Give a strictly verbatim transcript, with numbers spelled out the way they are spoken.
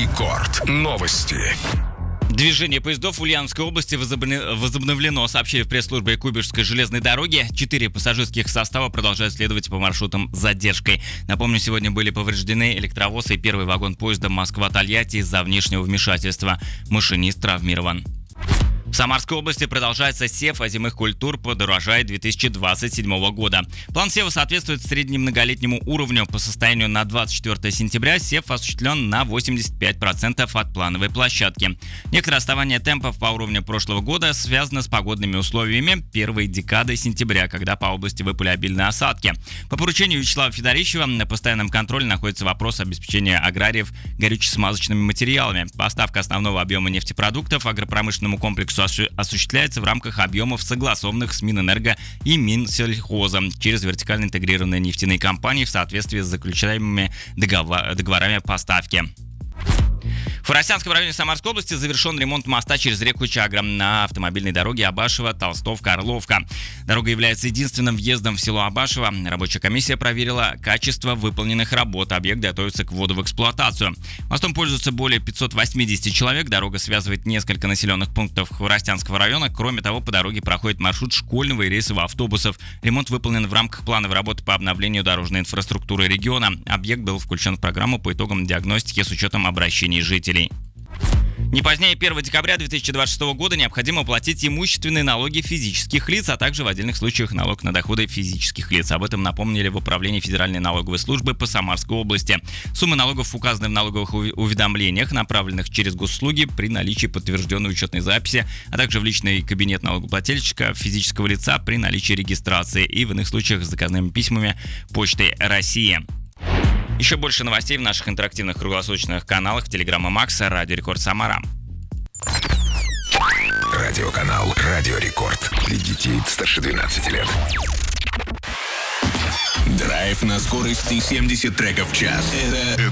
Рекорд. Новости. Движение поездов в Ульяновской области возобновлено, сообщили в пресс-службе Куйбышевской железной дороги. Четыре пассажирских состава продолжают следовать по маршрутам с задержкой. Напомню, сегодня были повреждены электровоз и первый вагон поезда Москва-Тольятти из-за внешнего вмешательства. Машинист травмирован. В Самарской области продолжается сев озимых культур под урожай две тысячи двадцать седьмого года. План сева соответствует среднемноголетнему уровню. По состоянию на двадцать четвёртое сентября сев осуществлен на восемьдесят пять процентов от плановой площадки. Некоторое отставание темпов по уровню прошлого года связано с погодными условиями первой декады сентября, когда по области выпали обильные осадки. По поручению Вячеслава Федорищева на постоянном контроле находится вопрос обеспечения аграриев горюче-смазочными материалами. Поставка основного объема нефтепродуктов агропромышленному комплексу осуществляется в рамках объемов, согласованных с Минэнерго и Минсельхозом через вертикально интегрированные нефтяные компании в соответствии с заключаемыми договорами поставки. В Форосянском районе Самарской области завершен ремонт моста через реку Чагра на автомобильной дороге Абашево-Толстовка-Орловка. Дорога является единственным въездом в село Абашево. Рабочая комиссия проверила качество выполненных работ. Объект готовится к вводу в эксплуатацию. Мостом пользуются более пятьсот восемьдесят человек. Дорога связывает несколько населенных пунктов Форосянского района. Кроме того, по дороге проходит маршрут школьного и рейсового автобусов. Ремонт выполнен в рамках плановой работы по обновлению дорожной инфраструктуры региона. Объект был включен в программу по итогам диагностики с учетом обращений жителей. Не позднее первого декабря две тысячи двадцать шестого года необходимо уплатить имущественные налоги физических лиц, а также в отдельных случаях налог на доходы физических лиц. Об этом напомнили в Управлении Федеральной налоговой службы по Самарской области. Суммы налогов указаны в налоговых уведомлениях, направленных через госуслуги при наличии подтвержденной учетной записи, а также в личный кабинет налогоплательщика физического лица при наличии регистрации и в иных случаях с заказными письмами Почты России. Еще больше новостей в наших интерактивных круглосуточных каналах в Telegram и Max, Радио Рекорд Самара. Радиоканал Радио Рекорд для детей старше двенадцати лет. Драйв на скорости семьдесят треков в час. Это